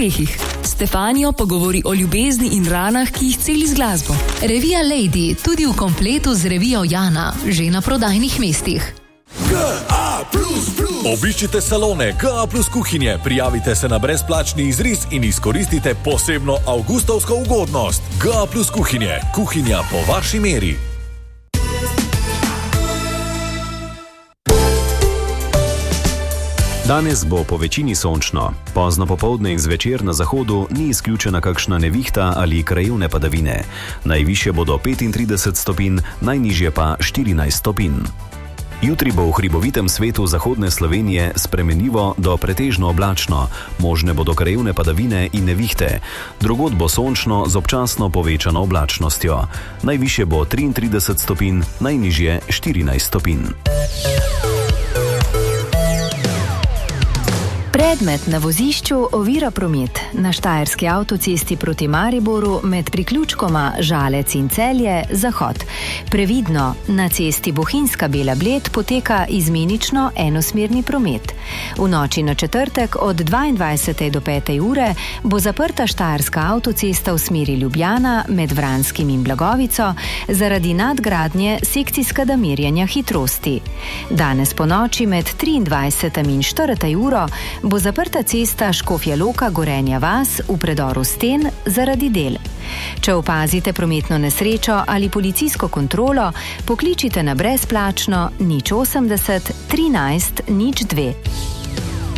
uspehih. Stefanijo pogovori o ljubezni in ranah, ki jih celi z glasbo. Revija Lady, tudi v kompletu z revijo Jana, že na prodajnih mestih. GA++. Obiščite salone GA+ kuhinje, prijavite se na brezplačni izris in izkoristite posebno avgustovsko ugodnost. GA+ kuhinje, kuhinja po vaši meri. Danes bo po večini sončno. Pozno popoldne in zvečer na zahodu ni izključena kakšna nevihta ali krajevne padavine. Najvišje bodo 35 stopinj, najnižje pa 14 stopinj. Jutri bo v hribovitem svetu zahodne Slovenije spremenljivo do pretežno oblačno. Možne bodo krajevne padavine in nevihte. Drugod bo sončno z občasno povečano oblačnostjo. Najvišje bo 33 stopinj, najnižje 14 stopinj. Predmet na vozišču ovira promet. Na štajerski avtocesti proti Mariboru med priključkoma Žalec in Celje zahod. Previdno, na cesti Bohinjska Bela Bled poteka izmenično enosmerni promet. V noči na četrtek od 22. do 5. ure bo zaprta štajerska avtocesta v smeri Ljubljana med Vranskim in Blagovico zaradi nadgradnje sekcijskega merjenja hitrosti. Danes po noči med 23. in 4. uro bo zaprta cesta Škofja Loka Gorenja vas v predoru Sten zaradi del. Če opazite prometno nesrečo ali policijsko kontrolo, pokličite na brezplačno 080 13 02.